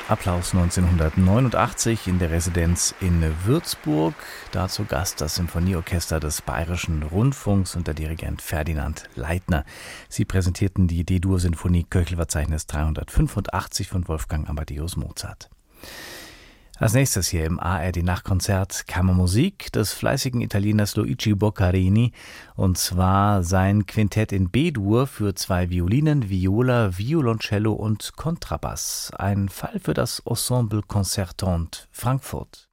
Applaus 1989 in der Residenz in Würzburg. Dazu Gast das Symphonieorchester des Bayerischen Rundfunks und der Dirigent Ferdinand Leitner. Sie präsentierten die D-Dur-Sinfonie Köchelverzeichnis 385 von Wolfgang Amadeus Mozart. Als nächstes hier im ARD-Nachtkonzert Kammermusik des fleißigen Italieners Luigi Boccarini, und zwar sein Quintett in B-Dur für 2 Violinen, Viola, Violoncello und Kontrabass. Ein Fall für das Ensemble Concertante Frankfurt.